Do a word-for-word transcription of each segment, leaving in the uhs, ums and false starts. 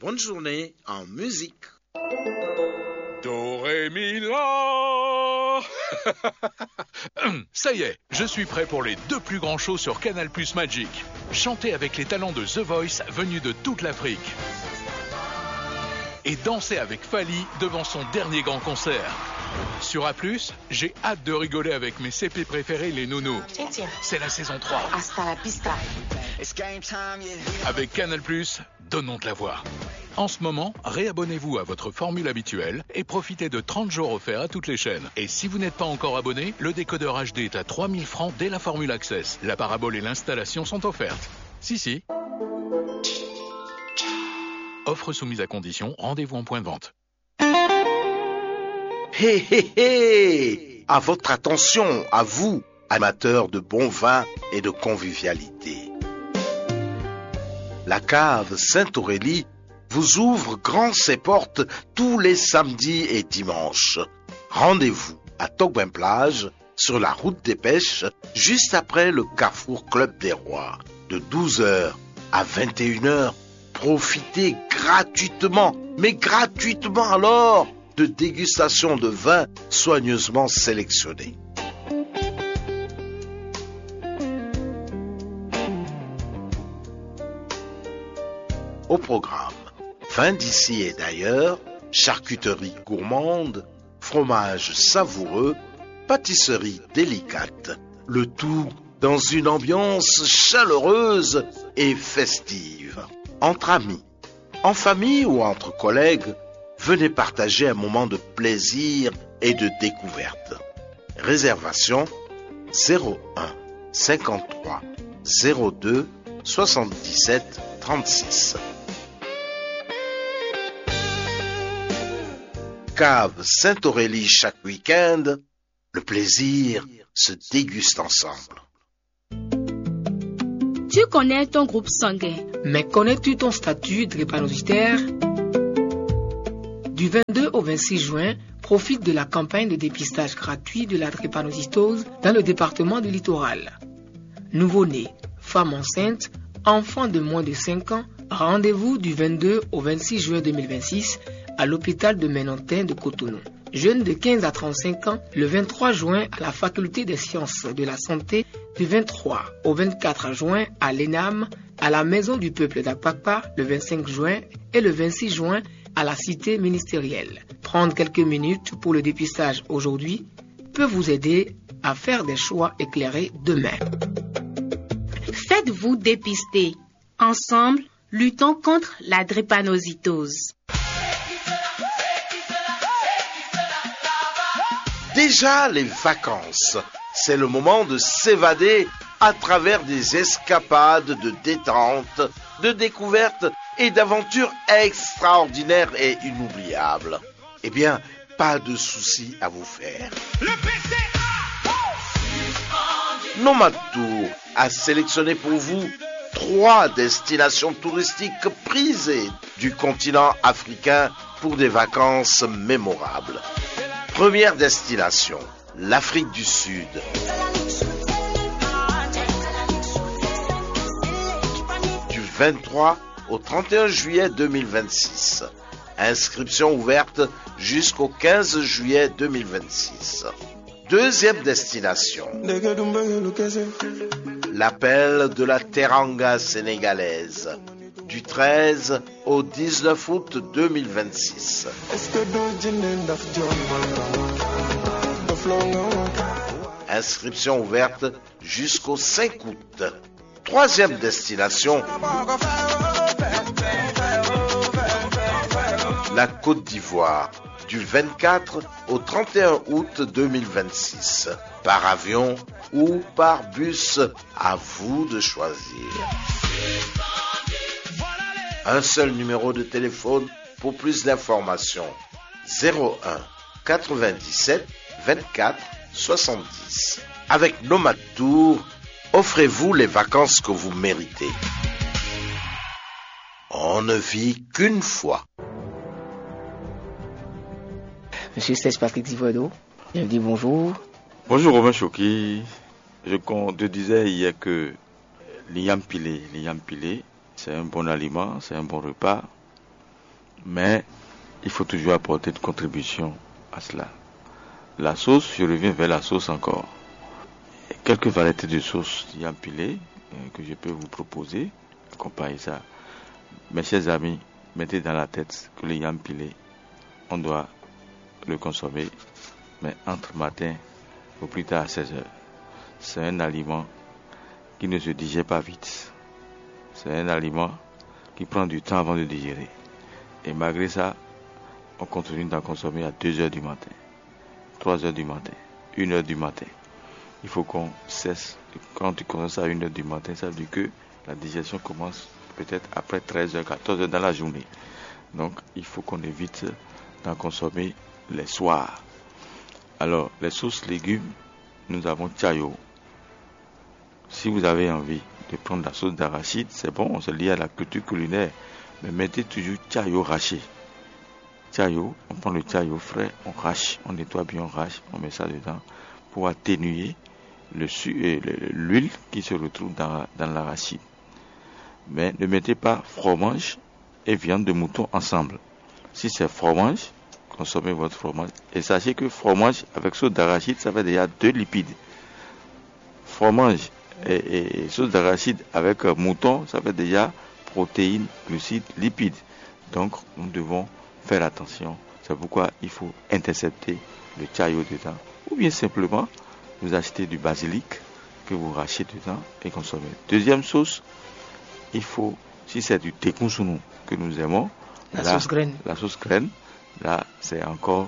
bonne journée en musique. Do, ré, mi, la. Ça y est, je suis prêt pour les deux plus grands shows sur Canal Plus Magic. Chanter avec les talents de The Voice venus de toute l'Afrique. Et danser avec Fally devant son dernier grand concert. Sur A plus, j'ai hâte de rigoler avec mes C P préférés, les nounous. C'est la saison trois. Hasta la pista. Avec Canal plus, donnons de la voix. En ce moment, réabonnez-vous à votre formule habituelle et profitez de trente jours offerts à toutes les chaînes. Et si vous n'êtes pas encore abonné, le décodeur H D est à trois mille francs dès la formule Access. La parabole et l'installation sont offertes. Si, si. Offre soumise à condition, rendez-vous en point de vente. Hé hé hé! À votre attention, à vous, amateurs de bon vin et de convivialité. La cave Sainte-Aurélie vous ouvre grand ses portes tous les samedis et dimanches. Rendez-vous à Togben-Plage, sur la route des pêches, juste après le Carrefour Club des Rois. De douze heures à vingt et une heures, profitez gratuitement, mais gratuitement alors, de dégustation de vins soigneusement sélectionnés. Au programme, vins d'ici et d'ailleurs, charcuterie gourmande, fromage savoureux, pâtisserie délicate, le tout dans une ambiance chaleureuse et festive. Entre amis, en famille ou entre collègues, venez partager un moment de plaisir et de découverte. Réservation zéro un cinquante-trois zéro deux soixante-dix-sept trente-six. Cave Sainte-Aurélie chaque week-end, le plaisir se déguste ensemble. Tu connais ton groupe sanguin, mais connais-tu ton statut drépanocytaire? Du vingt-deux au vingt-six juin, profite de la campagne de dépistage gratuit de la drépanocytose dans le département du Littoral. Nouveau-nés, femmes enceintes, enfants de moins de cinq ans, rendez-vous du vingt-deux au vingt-six juin deux mille vingt-six à l'hôpital de Ménantin de Cotonou. Jeunes de quinze à trente-cinq ans, le vingt-trois juin à la faculté des sciences de la santé, du vingt-trois au vingt-quatre juin à l'E N A M, à la maison du peuple d'Apapa le vingt-cinq juin et le vingt-six juin à la cité ministérielle. Prendre quelques minutes pour le dépistage aujourd'hui peut vous aider à faire des choix éclairés demain. Faites-vous dépister. Ensemble, luttons contre la drépanocytose. Déjà les vacances, c'est le moment de s'évader à travers des escapades de détente, de découvertes et d'aventures extraordinaires et inoubliables. Eh bien, pas de soucis à vous faire. Nomad Tour a sélectionné pour vous trois destinations touristiques prisées du continent africain pour des vacances mémorables. Première destination, l'Afrique du Sud. Du vingt-trois au trente et un juillet deux mille vingt-six. Inscription ouverte jusqu'au quinze juillet deux mille vingt-six. Deuxième destination, l'appel de la Teranga sénégalaise. Du treize au dix-neuf août deux mille vingt-six. Inscription ouverte jusqu'au cinq août. Troisième destination, la Côte d'Ivoire, du vingt-quatre au trente et un août deux mille vingt-six. Par avion ou par bus, à vous de choisir. Un seul numéro de téléphone pour plus d'informations. zéro un quatre-vingt-dix-sept vingt-quatre soixante-dix. Avec Nomad Tour, offrez-vous les vacances que vous méritez. On ne vit qu'une fois. Monsieur Serge Patrick Zivodo, je vous dis bonjour. Bonjour Romain Choki. Je te disais hier que l'iam pilé, l'iam pilé, c'est un bon aliment, c'est un bon repas. Mais il faut toujours apporter une contribution à cela. La sauce, je reviens vers la sauce encore. Quelques variétés de sauce yam pilé que je peux vous proposer. Accompagnez ça. Mes chers amis, mettez dans la tête que le yam pilé, on doit le consommer, mais entre matin au plus tard à seize heures. C'est un aliment qui ne se digère pas vite. C'est un aliment qui prend du temps avant de digérer. Et malgré ça, on continue d'en consommer à deux heures du matin, trois heures du matin, une heure du matin. Il faut qu'on cesse. Quand tu commences à une heure du matin, ça veut dire que la digestion commence peut-être après treize heures, quatorze heures dans la journée. Donc, il faut qu'on évite d'en consommer les soirs. Alors, les sauces légumes, nous avons Tchayo. Si vous avez envie de prendre la sauce d'arachide, c'est bon, c'est lié à la culture culinaire. Mais mettez toujours Tchayo raché. Tchayo, on prend le Tchayo frais, on rache, on nettoie bien, on rache, on met ça dedans pour atténuer le su- euh, le- l'huile qui se retrouve dans, dans l'arachide. Mais ne mettez pas fromage et viande de mouton ensemble. Si c'est fromage, consommez votre fromage. Et sachez que fromage avec sauce d'arachide, ça fait déjà deux lipides. Fromage et, et, et sauce d'arachide avec euh, mouton, ça fait déjà protéines, glucides, lipides. Donc, nous devons faire attention. C'est pourquoi il faut intercepter le Tchayo dedans. Ou bien simplement, vous achetez du basilic que vous rachetez dedans et consommez. Deuxième sauce, il faut, si c'est du tekounsounou que nous aimons, La là, sauce graine. la sauce graine, là, c'est encore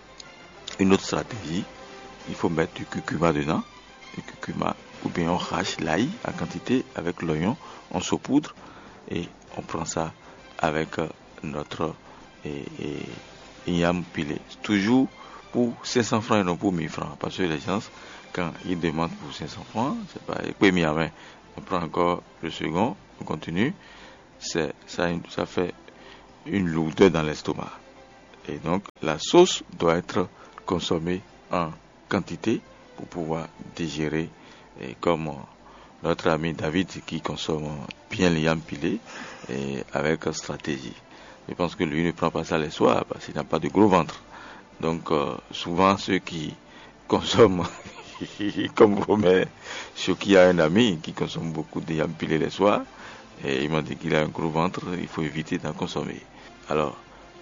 une autre stratégie. Il faut mettre du curcuma dedans, du curcuma, ou bien on rache l'ail en quantité avec l'oignon, on saupoudre et on prend ça avec euh, notre et, et, yam pilé. Toujours pour cinq cents francs et non pour mille francs. Parce que les gens, quand ils demandent pour cinq cents francs, c'est pas économie à main. On prend encore le second, on continue. C'est, ça, ça fait une lourdeur dans l'estomac. Et donc, la sauce doit être consommée en quantité pour pouvoir digérer. Et comme notre ami David qui consomme bien les yam pilés et avec stratégie. Je pense que lui ne prend pas ça les soirs parce qu'il n'a pas de gros ventre. Donc euh, souvent ceux qui consomment, comme vous, mais ceux qui a un ami qui consomme beaucoup de yam pilé les soirs, et il m'a dit qu'il a un gros ventre, il faut éviter d'en consommer. Alors,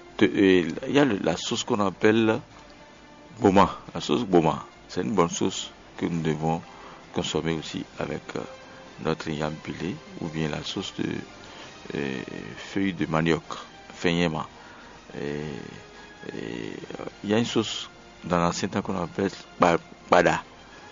il y a le, la sauce qu'on appelle boma, la sauce boma. C'est une bonne sauce que nous devons consommer aussi avec euh, notre yam pilé ou bien la sauce de euh, feuilles de manioc, fenyema. Et il y a une sauce dans l'ancien temps qu'on appelle bada.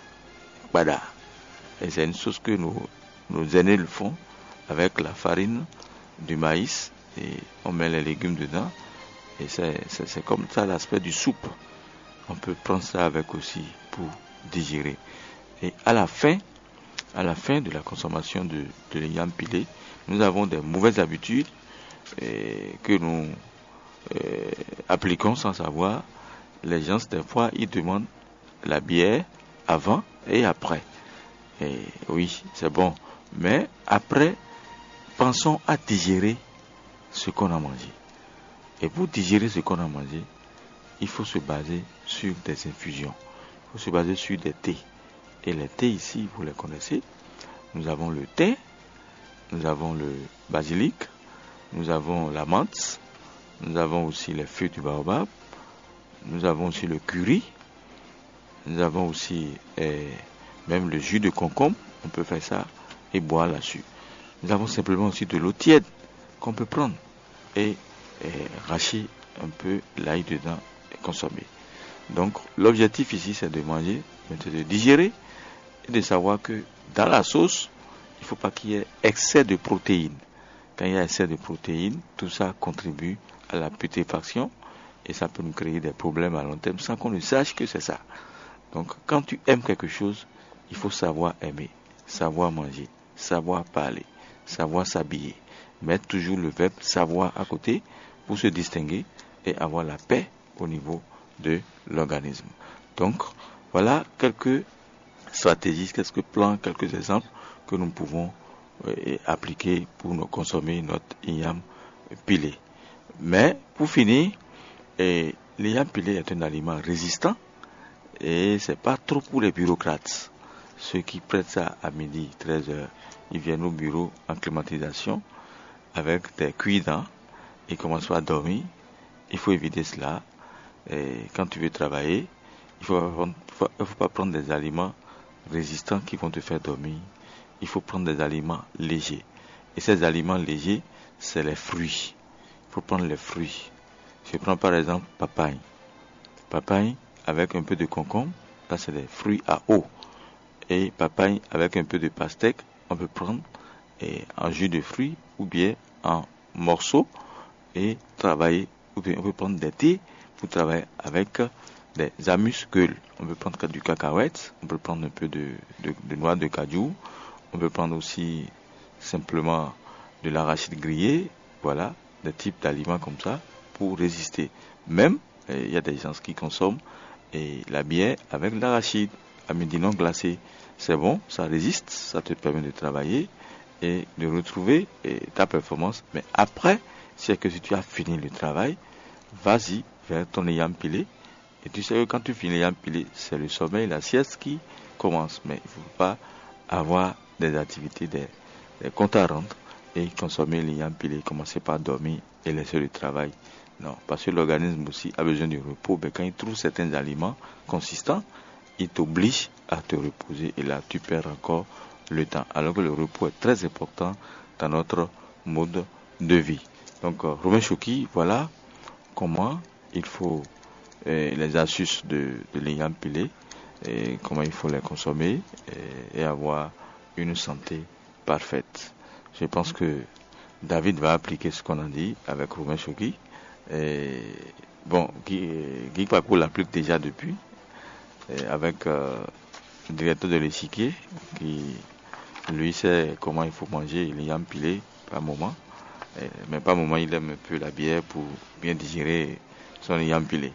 Bada. Et c'est une sauce que nos, nos aînés le font avec la farine du maïs et on met les légumes dedans. Et c'est, c'est, c'est comme ça l'aspect du soupe. On peut prendre ça avec aussi pour digérer. Et à la fin, à la fin de la consommation de, de yam pilé, nous avons des mauvaises habitudes et que nous euh, appliquons sans savoir. Les gens, des fois, ils demandent la bière avant et après. Et oui, c'est bon. Mais après, pensons à digérer ce qu'on a mangé. Et pour digérer ce qu'on a mangé, il faut se baser sur des infusions. Il faut se baser sur des thés. Et les thés ici, vous les connaissez. Nous avons le thé, nous avons le basilic, nous avons la menthe, nous avons aussi les feuilles du baobab, nous avons aussi le curry, nous avons aussi eh, même le jus de concombre, on peut faire ça et boire là-dessus. Nous avons simplement aussi de l'eau tiède qu'on peut prendre et, et racher un peu l'ail dedans et consommer. Donc l'objectif ici c'est de manger, de digérer et de savoir que dans la sauce, il ne faut pas qu'il y ait excès de protéines. Quand il y a excès de protéines, tout ça contribue à la putréfaction et ça peut nous créer des problèmes à long terme sans qu'on ne sache que c'est ça. Donc quand tu aimes quelque chose, il faut savoir aimer, savoir manger, savoir parler, savoir s'habiller. Mettre toujours le verbe savoir à côté pour se distinguer et avoir la paix au niveau de l'organisme. Donc voilà quelques stratégies, quelques plans, quelques exemples que nous pouvons euh, appliquer pour nous consommer notre yam pilé. Mais pour finir, et le yam pilé est un aliment résistant et c'est pas trop pour les bureaucrates. Ceux qui prêtent ça à midi, treize heures, ils viennent au bureau en climatisation avec des cuits-dents et commencent à dormir. Il faut éviter cela. Et quand tu veux travailler, il faut, faut, faut pas prendre des aliments résistants qui vont te faire dormir. Il faut prendre des aliments légers. Et ces aliments légers, c'est les fruits. Il faut prendre les fruits. Je prends par exemple papaye. Papaye avec un peu de concombre, là c'est des fruits à eau. Et papaye avec un peu de pastèque, on peut prendre et en jus de fruits ou bien en morceaux et travailler. Ou bien on peut prendre des thés pour travailler avec des amuse-gueules. On peut prendre du cacahuète, on peut prendre un peu de, de, de noix de cajou, on peut prendre aussi simplement de l'arachide grillé, voilà, des types d'aliments comme ça pour résister. Même, il y a des gens qui consomment et la bière avec l'arachide, amidinone glacé. C'est bon, ça résiste, ça te permet de travailler et de retrouver et, ta performance. Mais après, c'est que si tu as fini le travail, vas-y vers ton yam pilé. Et tu sais que quand tu finis le yam pilé, c'est le sommeil, la sieste qui commence. Mais il ne faut pas avoir des activités, des, des comptes à rendre et consommer le yam pilé, commencer par dormir et laisser le travail. Non, parce que l'organisme aussi a besoin de repos. Mais quand il trouve certains aliments consistants, il t'oblige à te reposer et là tu perds encore le temps. Alors que le repos est très important dans notre mode de vie. Donc euh, Romain Choki, voilà comment il faut euh, les astuces de, de l'ayam pilé et comment il faut les consommer et, et avoir une santé parfaite. Je pense que David va appliquer ce qu'on a dit avec Romain Choki. Et bon, Guy, Guy Paco l'applique déjà depuis. Et avec euh, le directeur de l'échiquier qui lui sait comment il faut manger le yam pilé par moment, et, mais par moment il aime un peu la bière pour bien digérer son yam pilé.